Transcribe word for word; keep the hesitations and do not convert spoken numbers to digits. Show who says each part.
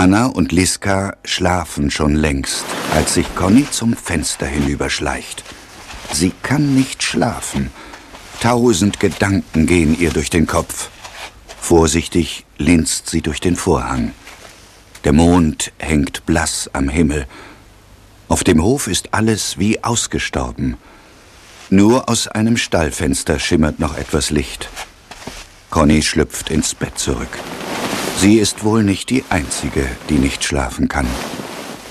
Speaker 1: Anna und Liska schlafen schon längst, als sich Conny zum Fenster hinüberschleicht. Sie kann nicht schlafen. Tausend Gedanken gehen ihr durch den Kopf. Vorsichtig linst sie durch den Vorhang. Der Mond hängt blass am Himmel. Auf dem Hof ist alles wie ausgestorben. Nur aus einem Stallfenster schimmert noch etwas Licht. Conny schlüpft ins Bett zurück. Sie ist wohl nicht die Einzige, die nicht schlafen kann.